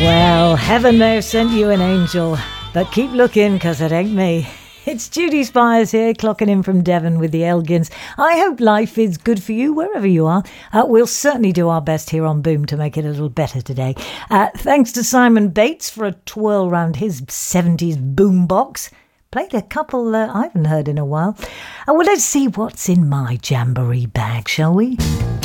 Well, heaven may have sent you an angel, but keep looking, 'cause it ain't me. It's Judy Spires here, clocking in from Devon with the Elgins. I hope life is good for you wherever you are. We'll certainly do our best here on Boom to make it a little better today. Thanks to Simon Bates for a twirl round his 70s boombox. Played a couple I haven't heard in a while. Well, let's see what's in my jamboree bag, shall we?